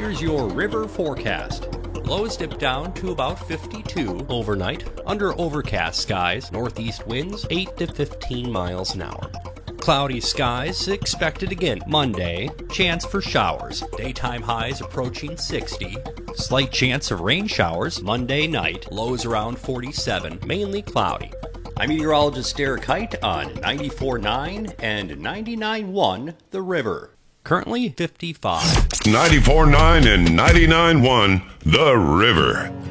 Here's your river forecast. Lows dip down to about 52 overnight, under overcast skies, northeast winds 8 to 15 miles an hour. Cloudy skies expected again Monday, chance for showers, daytime highs approaching 60, slight chance of rain showers Monday night, lows around 47, mainly cloudy. I'm meteorologist Derek Height on 94.9 and 99.1 The River. Currently 55. 94.9 and 99.1 The River.